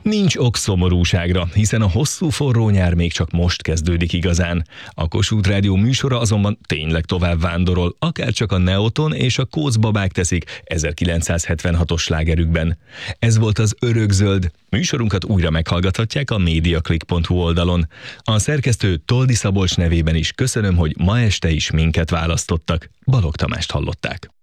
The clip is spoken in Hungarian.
Nincs ok szomorúságra, hiszen a hosszú forró nyár még csak most kezdődik igazán. A Kossuth Rádió műsora azonban tényleg tovább vándorol, akárcsak a Neoton és a Kócz-babák teszik 1976-os slágerükben. Ez volt az Örökzöld. Műsorunkat újra meghallgathatják a mediaclick.hu oldalon. A szerkesztő Toldi Szabolcs nevében is köszönöm, hogy ma este is minket választottak. Balogh Tamást hallották.